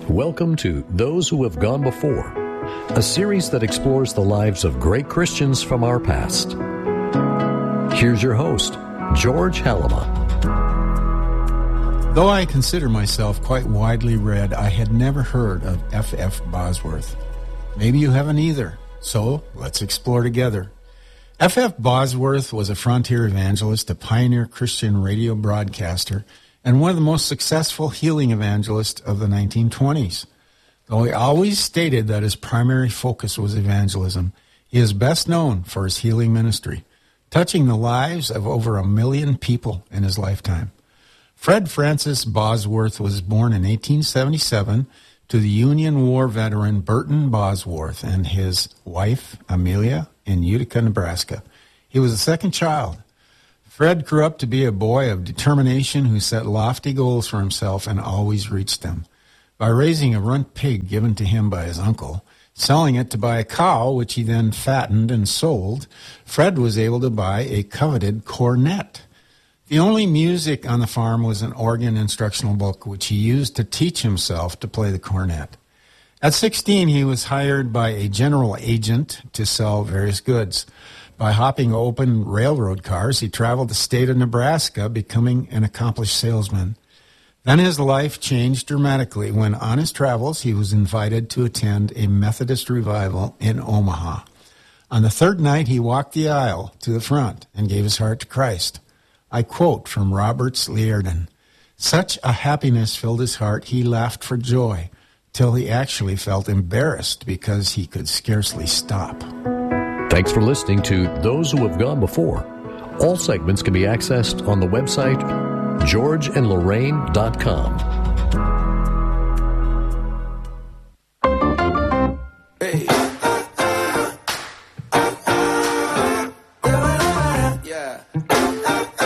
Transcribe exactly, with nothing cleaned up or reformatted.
Welcome to Those Who Have Gone Before, a series that explores the lives of great Christians from our past. Here's your host, George Halama. Though I consider myself quite widely read, I had never heard of F F Bosworth. Maybe you haven't either, so let's explore together. F F Bosworth was a frontier evangelist, a pioneer Christian radio broadcaster, and one of the most successful healing evangelists of the nineteen twenties. Though he always stated that his primary focus was evangelism, he is best known for his healing ministry, touching the lives of over a million people in his lifetime. Fred Francis Bosworth was born in eighteen seventy-seven to the Union War veteran Burton Bosworth and his wife, Amelia, in Utica, Nebraska. He was the second child. Fred grew up to be a boy of determination who set lofty goals for himself and always reached them. By raising a runt pig given to him by his uncle, selling it to buy a cow, which he then fattened and sold, Fred was able to buy a coveted cornet. The only music on the farm was an organ instructional book, which he used to teach himself to play the cornet. At sixteen, he was hired by a general agent to sell various goods. By hopping open railroad cars, he traveled the state of Nebraska, becoming an accomplished salesman. Then his life changed dramatically when, on his travels, he was invited to attend a Methodist revival in Omaha. On the third night, he walked the aisle to the front and gave his heart to Christ. I quote from Roberts Liardon, "Such a happiness filled his heart, he laughed for joy, till he actually felt embarrassed because he could scarcely stop." Thanks for listening to Those Who Have Gone Before. All segments can be accessed on the website george and lorraine dot com.